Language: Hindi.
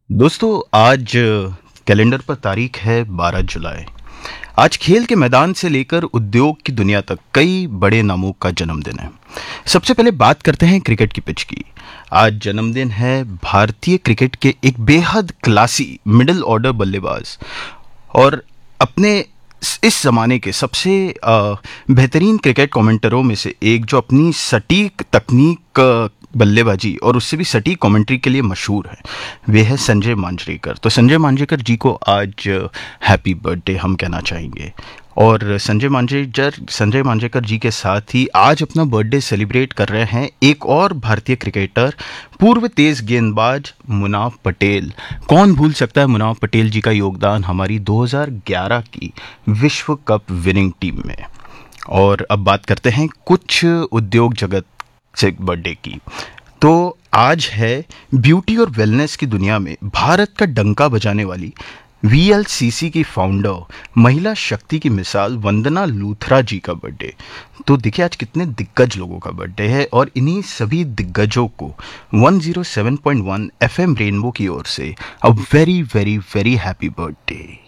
दोस्तों आज कैलेंडर पर तारीख है 12 जुलाई। आज खेल के मैदान से लेकर उद्योग की दुनिया तक कई बड़े नामों का जन्मदिन है। सबसे पहले बात करते हैं क्रिकेट की पिच की। आज जन्मदिन है भारतीय क्रिकेट के एक बेहद क्लासी मिडिल ऑर्डर बल्लेबाज और अपने इस जमाने के सबसे बेहतरीन क्रिकेट कमेंटरों में से एक, जो अपनी सटीक तकनीक बल्लेबाजी और उससे भी सटीक कमेंट्री के लिए मशहूर है, वे है संजय मांजरेकर। तो संजय मांजरेकर जी को आज हैप्पी बर्थडे हम कहना चाहेंगे। और संजय मांजरेकर जी के साथ ही आज अपना बर्थडे सेलिब्रेट कर रहे हैं एक और भारतीय क्रिकेटर, पूर्व तेज गेंदबाज मुनाफ पटेल। कौन भूल सकता है मुनाफ पटेल जी का योगदान हमारी 2011 की विश्व कप विनिंग टीम में। और अब बात करते हैं कुछ उद्योग जगत से बर्थडे की। तो आज है ब्यूटी और वेलनेस की दुनिया में भारत का डंका बजाने वाली वीएलसीसी की फाउंडर, महिला शक्ति की मिसाल वंदना लूथरा जी का बर्थडे। तो देखिए आज कितने दिग्गज लोगों का बर्थडे है और इन्हीं सभी दिग्गजों को 107.1 एफएम रेनबो की ओर से a very very very happy birthday.